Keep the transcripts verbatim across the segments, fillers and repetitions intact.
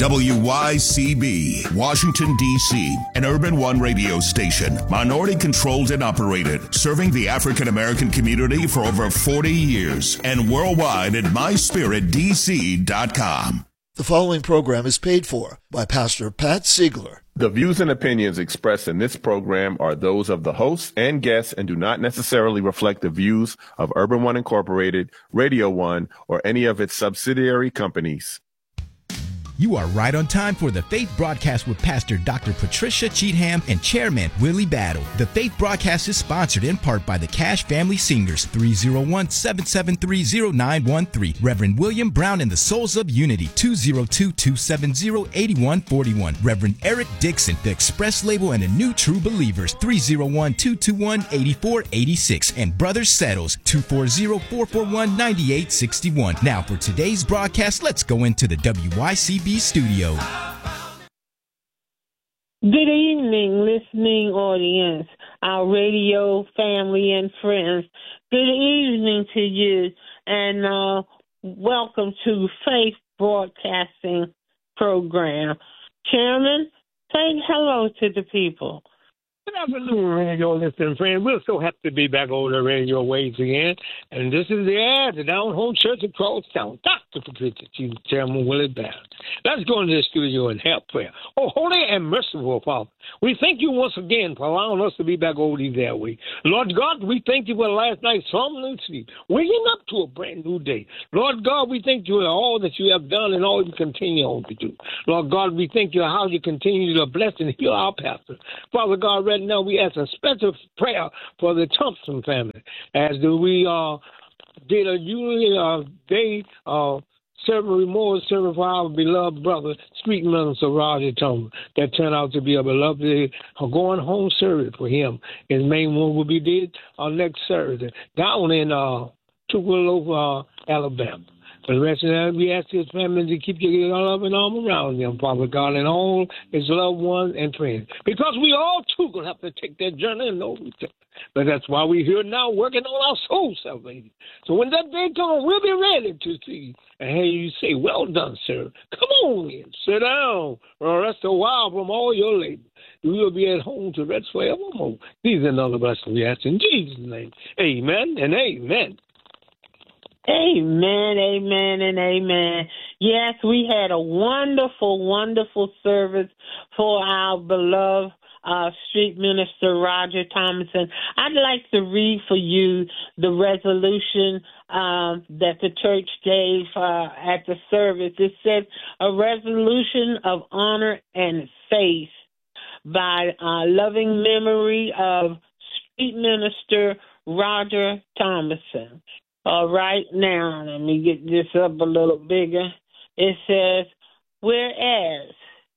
W Y C B, Washington, D C, an Urban One radio station, minority-controlled and operated, serving the African-American community for over forty years, and worldwide at my spirit d c dot com. The following program is paid for by Pastor Pat Siegler. The views and opinions expressed in this program are those of the hosts and guests and do not necessarily reflect the views of Urban One Incorporated, Radio One, or any of its subsidiary companies. You are right on time for the Faith Broadcast with Pastor Doctor Patricia Cheatham and Chairman Willie Battle. The Faith Broadcast is sponsored in part by the Cash Family Singers, three oh one, seven seven three, oh nine one three. Reverend William Brown and the Souls of Unity, two oh two, two seven oh, eight one four one. Reverend Eric Dixon, the Express Label and the New True Believers, three oh one, two two one, eight four eight six. And Brothers Settles, two four zero, four four one, nine eight six one. Now for today's broadcast, let's go into the W Y C B studio. Good evening, listening audience, our radio family and friends. Good evening to you, and uh, welcome to Faith Broadcasting Program. Chairman, say hello to the people. Good afternoon, radio listening friends. We're so happy to be back over the radio waves again. And this is the ad, the Down Home Church across town. Doctor Patricia, Chief Chairman Willie Battle. Let's go into the studio and have prayer. Oh, holy and merciful Father, we thank you once again for allowing us to be back over these airways. Lord God, we thank you for last night's somnolent sleep, waking up to a brand new day. Lord God, we thank you for all that you have done and all you continue on to do. Lord God, we thank you for how you continue to bless and heal our pastor. Father God, right now we ask a special prayer for the Thompson family, as do we uh, did a usually uh, day uh, serving more serving for our beloved brother, Street Minister Roger Thompson, that turned out to be a beloved uh, going home service for him. His main one will be did uh, next Thursday down in uh, Tupelo, uh, Alabama. For the rest of that, we ask his family to keep your love and arm around them, Father God, and all his loved ones and friends. Because we all, too, going to have to take that journey and know each other. But that's why we're here now working on our soul salvation. So when that day comes, we'll be ready to see and hear you say, well done, sir. Come on in, sit down, or rest a while from all your labor. You will be at home to rest forevermore. These are none of us we ask in Jesus' name. Amen and amen. Amen, amen, and amen. Yes, we had a wonderful, wonderful service for our beloved uh, Street Minister Roger Thompson. I'd like to read for you the resolution um, that the church gave uh, at the service. It says, a resolution of honor and faith by uh, loving memory of Street Minister Roger Thompson. All right, now let me get this up a little bigger. It says, whereas,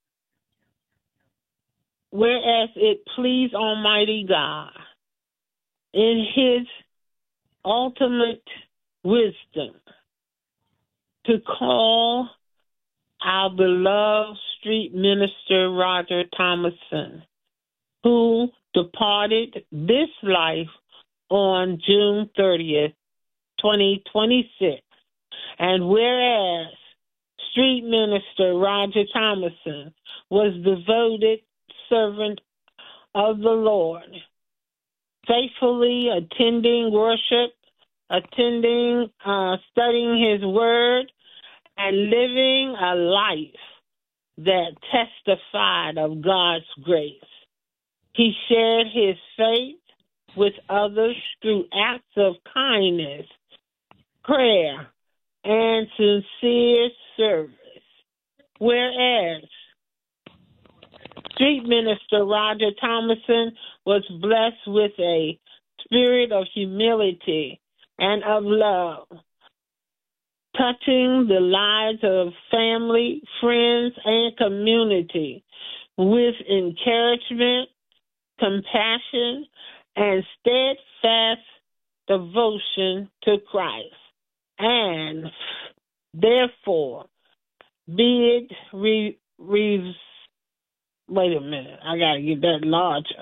whereas it pleased Almighty God in his ultimate wisdom to call our beloved Street Minister Roger Thompson, who departed this life on June thirtieth, twenty twenty-six. And whereas Street Minister Roger Thompson was devoted servant of the Lord, faithfully attending worship, attending, uh, studying his word, and living a life that testified of God's grace. He shared his faith with others through acts of kindness, prayer, and sincere service. Whereas Street Minister Roger Thompson was blessed with a spirit of humility and of love, touching the lives of family, friends, and community with encouragement, compassion, and steadfast devotion to Christ. And therefore, be it re, re wait a minute, I gotta get that larger.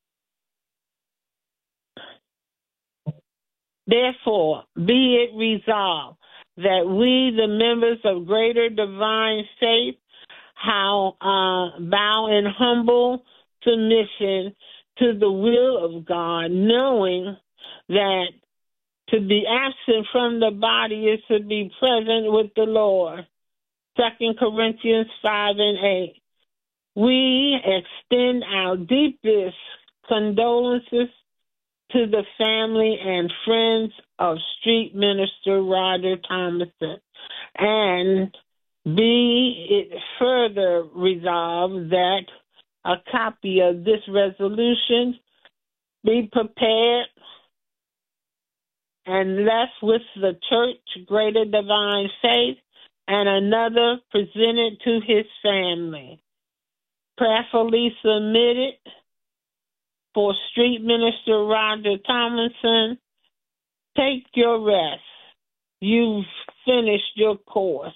Therefore, be it resolved that we, the members of Greater Divine Faith, how uh, bow in humble submission to the will of God, knowing that to be absent from the body is to be present with the Lord. Second Corinthians five and eight. We extend our deepest condolences to the family and friends of Street Minister Roger Thomason, and be it further resolved that a copy of this resolution be prepared and left with the Church Greater Divine Faith, and another presented to his family. Prayerfully submitted for Street Minister Roger Thomason. Take your rest. You've finished your course.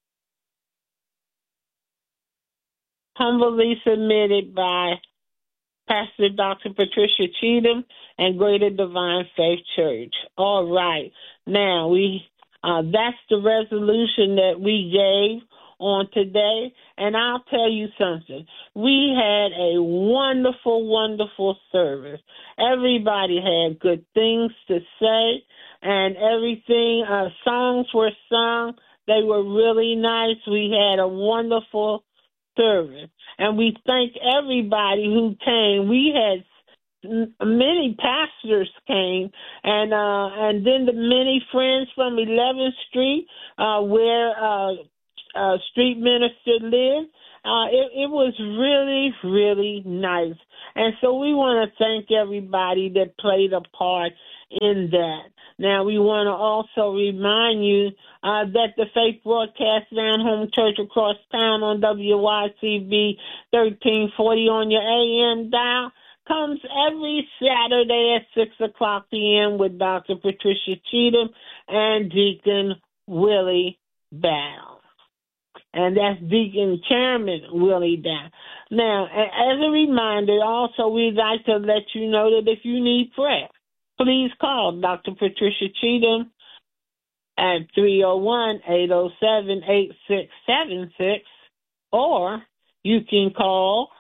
Humbly submitted by Pastor Doctor Patricia Cheatham and Greater Divine Faith Church. All right. Now, we uh, that's the resolution that we gave on today. And I'll tell you something. We had a wonderful, wonderful service. Everybody had good things to say, and everything, uh, songs were sung. They were really nice. We had a wonderful service. And we thank everybody who came. We had many pastors came, and uh, and then the many friends from eleventh Street, uh, where uh, uh, Street Minister lived. Uh, it, it was really, really nice. And so we want to thank everybody that played a part in that. Now, we want to also remind you uh, that the Faith Broadcast Down Home Church across town on W Y C B thirteen forty on your A M dial comes every Saturday at six o'clock p.m. with Doctor Patricia Cheatham and Deacon Willie Battle. And that's Deacon Chairman Willie Down. Now, as a reminder, also, we'd like to let you know that if you need prayer, please call Doctor Patricia Cheatham at three oh one, eight oh seven, eight six seven six, or you can call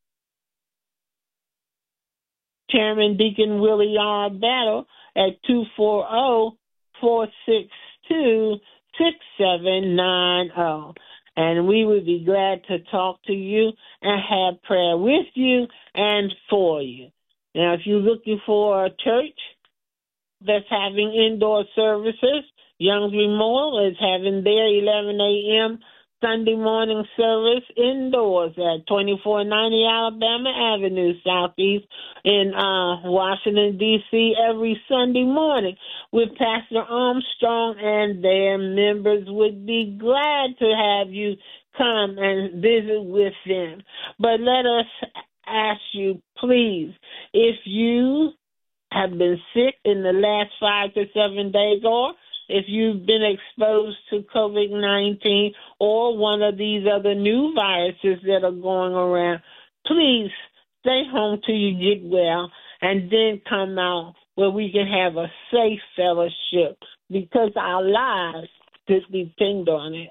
Chairman Deacon Willie R. Battle at two four zero, four six two, six seven nine zero. And we would be glad to talk to you and have prayer with you and for you. Now, if you're looking for a church that's having indoor services, Young's Memorial is having their eleven a.m. Sunday morning service indoors at twenty-four ninety Alabama Avenue Southeast in uh, Washington, D C every Sunday morning with Pastor Armstrong, and their members would be glad to have you come and visit with them. But let us ask you, please, if you have been sick in the last five to seven days, or if you've been exposed to COVID nineteen or one of these other new viruses that are going around, please stay home till you get well and then come out where we can have a safe fellowship, because our lives just depend on it.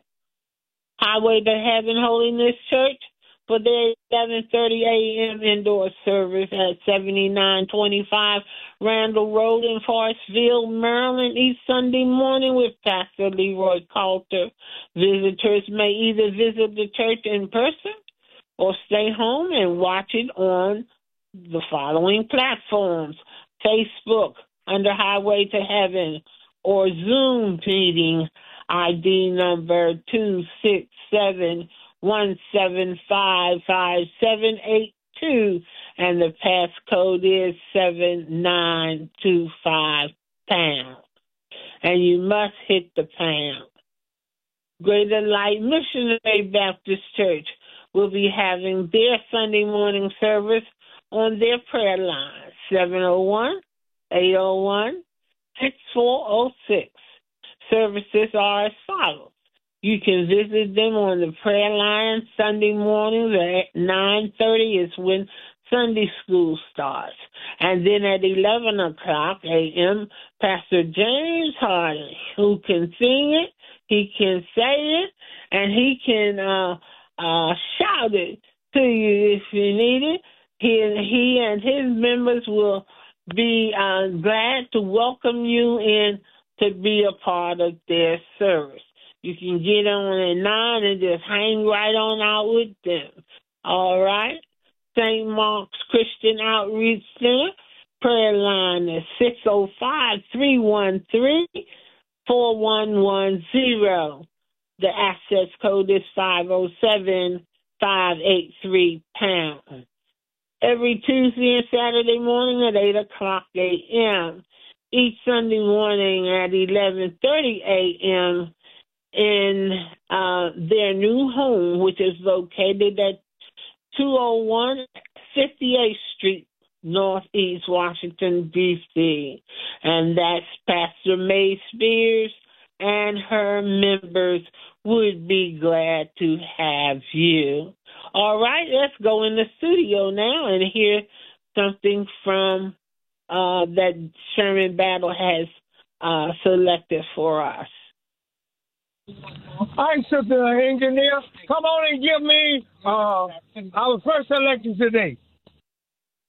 Highway to Heaven Holiness Church for their eleven thirty a.m. indoor service at seventy-nine twenty-five Randall Road in Forestville, Maryland, each Sunday morning with Pastor Leroy Coulter. Visitors may either visit the church in person or stay home and watch it on the following platforms: Facebook under Highway to Heaven, or Zoom meeting I D number two six seven one seven five five seven eight two, and the passcode is seven nine two five pound. And you must hit the pound. Greater Light Missionary Baptist Church will be having their Sunday morning service on their prayer line, seven oh one, eight oh one, six four oh six. Services are as follows. You can visit them on the prayer line Sunday mornings at nine thirty is when Sunday school starts. And then at eleven o'clock a.m., Pastor James Hardy, who can sing it, he can say it, and he can uh, uh, shout it to you if you need it. He, he and his members will be uh, glad to welcome you in to be a part of their service. You can get on at nine and just hang right on out with them. All right? Saint Mark's Christian Outreach Center. Prayer line is six oh five, three one three, four one one zero. The access code is five oh seven, five eight three pound. Every Tuesday and Saturday morning at eight o'clock a.m. Each Sunday morning at eleven thirty a.m. in uh, their new home, which is located at two oh one fifty-eighth Street, Northeast Washington, D C And that's Pastor May Spears, and her members would be glad to have you. All right, let's go in the studio now and hear something from uh, that Sherman Battle has uh, selected for us. All right, Sister Engineer, come on and give me uh, our first selection today.